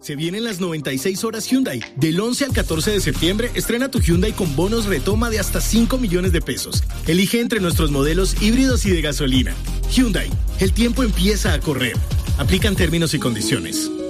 Se vienen las 96 horas Hyundai. Del 11 al 14 de septiembre, estrena tu Hyundai con bonos retoma de hasta 5 millones de pesos. Elige entre nuestros modelos híbridos y de gasolina. Hyundai, el tiempo empieza a correr. Aplican términos y condiciones.